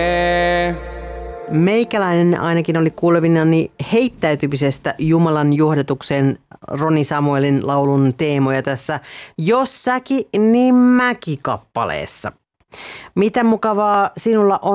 Meikäläinen ainakin oli kuulevinani heittäytymisestä Jumalan johdatuksen Roni Samuelin laulun teemoja tässä Jos säki, niin mäki -kappaleessa. Mitä mukavaa sinulla on